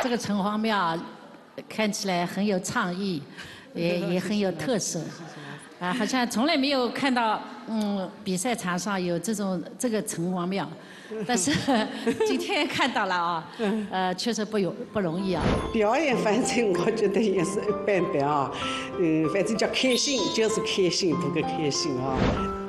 这个城隍庙看起来很有创意，也很有特色。啊，好像从来没有看到，比赛场上有这个城隍庙，但是今天看到了啊，确实不容易啊。 表演反正我觉得也是一般般啊，反正叫开心就是开心，不够开心啊。